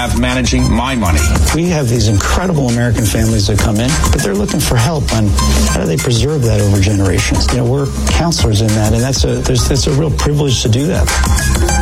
have managing my money. We have these incredible American families that come in, but they're looking for help on how do they preserve that over generations. We're counselors in that, and that's a real privilege to do that.